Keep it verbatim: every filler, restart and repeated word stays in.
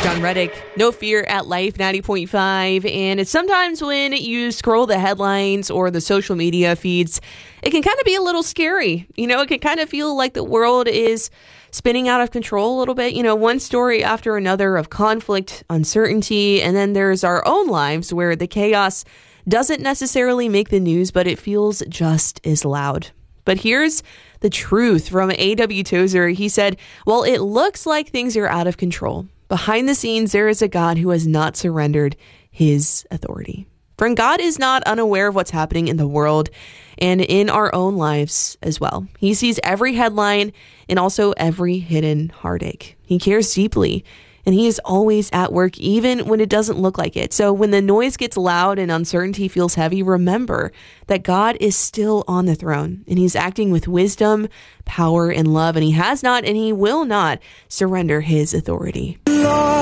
John Reddick, No Fear at Life ninety point five. And it's sometimes when you scroll the headlines or the social media feeds, it can kind of be a little scary. You know, it can kind of feel like the world is spinning out of control a little bit. You know, one story after another of conflict, uncertainty, and then there's our own lives where the chaos doesn't necessarily make the news, but it feels just as loud. But here's the truth from A W Tozer. He said, well, it looks like things are out of control. Behind the scenes, there is a God who has not surrendered his authority. Friend, God is not unaware of what's happening in the world and in our own lives as well. He sees every headline and also every hidden heartache. He cares deeply, and he is always at work, even when it doesn't look like it. So when the noise gets loud and uncertainty feels heavy, remember that God is still on the throne, and he's acting with wisdom, power, and love, and he has not and he will not surrender his authority.